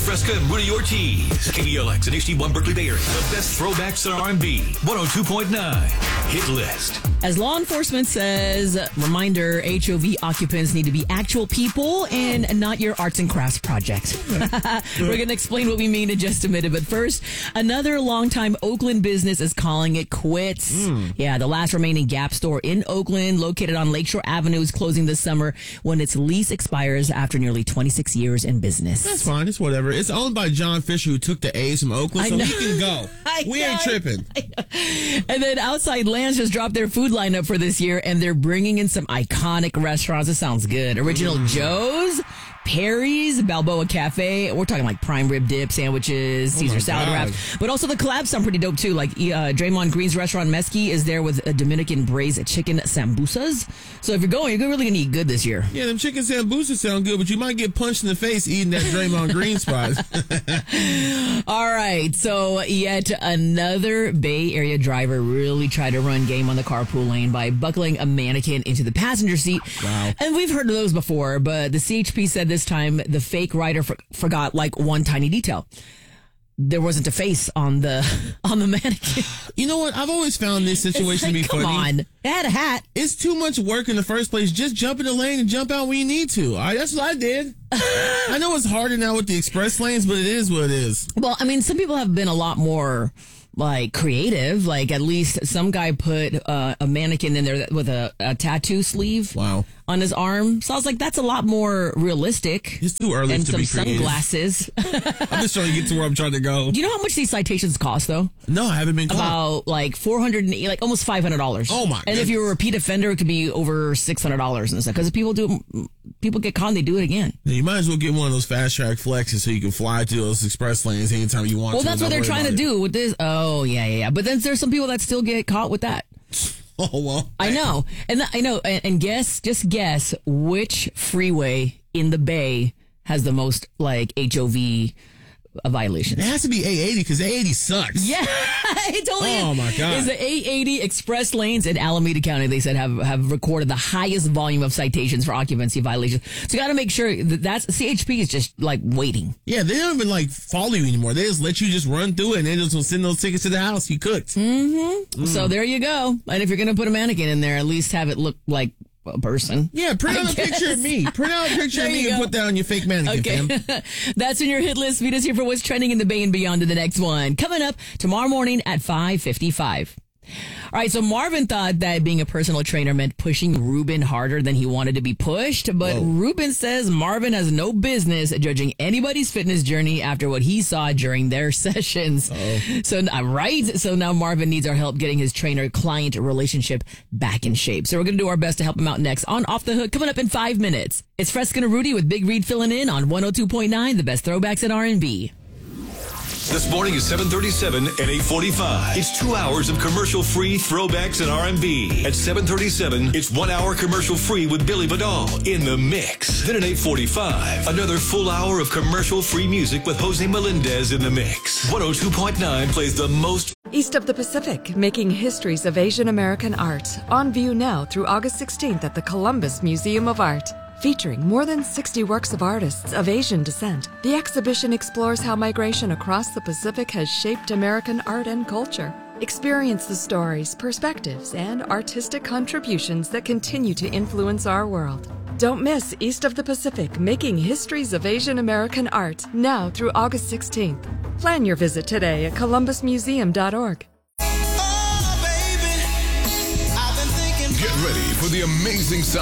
Fresca and Rudy Ortiz. KBLX and HD1 Berkeley Bay Area. The best throwbacks in R&B. 102.9. Hit list. As law enforcement says, reminder, HOV occupants need to be actual people and not your arts and crafts project. We're going to explain what we mean in just a minute. But first, another longtime Oakland business is calling it quits. Yeah, the last remaining Gap store in Oakland, located on Lakeshore Avenue, is closing this summer when its lease expires after nearly 26 years in business. That's fine. It's whatever. It's owned by John Fisher, who took the A's from Oakland, so he can go. We ain't tripping. And then Outside Lands just dropped their food lineup for this year, and they're bringing in some iconic restaurants. It sounds good. Original Joe's, Perry's, Balboa Cafe. We're talking like prime rib dip sandwiches, Caesar salad wraps. But also the collabs sound pretty dope too. Like Draymond Green's restaurant Mesky is there with a Dominican braised chicken sambusas. So if you're going, you're really going to eat good this year. Yeah, them chicken sambusas sound good, but you might get punched in the face eating that Draymond Green spot. All right. So yet another Bay Area driver really tried to run game on the carpool lane by buckling a mannequin into the passenger seat. Wow. And we've heard of those before, but the CHP said this time the fake rider forgot like one tiny detail. There wasn't a face on the mannequin. You know what? I've always found this situation to be funny. Come on. It had a hat. It's too much work in the first place. Just jump in the lane and jump out when you need to. All right, that's what I did. I know it's harder now with the express lanes, but it is what it is. Well, I mean, some people have been a lot more like creative. Like at least some guy put a mannequin in there with a tattoo sleeve. Wow. On his arm. So I was like, that's a lot more realistic. It's too early and to be some creative. Sunglasses. I'm just trying to get to where I'm trying to go. Do you know how much these citations cost, though? No, I haven't been caught. About like $400, like almost $500. Oh my! And if you're a repeat offender, it could be over $600 and stuff. Because people get caught and they do it again. Yeah, you might as well get one of those fast track flexes so you can fly to those express lanes anytime you want. Well, that's what they're trying to do with this. Oh yeah. But then there's some people that still get caught with that. Oh, well. I know. And just guess which freeway in the Bay has the most, like, HOV violations. It has to be 880 because 880 sucks. Yeah, it totally is. Oh, my God. It's the 880 express lanes in Alameda County, they said, have recorded the highest volume of citations for occupancy violations. So you got to make sure that's CHP is just, like, waiting. Yeah, they don't even, like, follow you anymore. They just let you just run through it, and they just will send those tickets to the house. You cooked. Mm-hmm. So there you go. And if you're going to put a mannequin in there, at least have it look like a person. Yeah, print out a picture of me. Print out a picture of me and put that on your fake mannequin, fam. That's in your hit list. Meet us here for what's trending in the Bay and beyond in the next one. Coming up tomorrow morning at 5:55. All right, so Marvin thought that being a personal trainer meant pushing Ruben harder than he wanted to be pushed, but Ruben says Marvin has no business judging anybody's fitness journey after what he saw during their sessions. So now Marvin needs our help getting his trainer-client relationship back in shape. So we're going to do our best to help him out next on Off the Hook, coming up in 5 minutes. It's Fresca and Rudy with Big Reed filling in on 102.9, the best throwbacks in R&B. This morning is 7:37 and 8:45. It's 2 hours of commercial-free throwbacks and R&B. At 7:37, it's 1 hour commercial-free with Billy Vidal in the mix. Then at 8:45, another full hour of commercial-free music with Jose Melendez in the mix. 102.9 plays the most. East of the Pacific, making histories of Asian American art. On view now through August 16th at the Columbus Museum of Art. Featuring more than 60 works of artists of Asian descent, the exhibition explores how migration across the Pacific has shaped American art and culture. Experience the stories, perspectives, and artistic contributions that continue to influence our world. Don't miss East of the Pacific, making histories of Asian American art, now through August 16th. Plan your visit today at columbusmuseum.org. Get ready for the amazing sound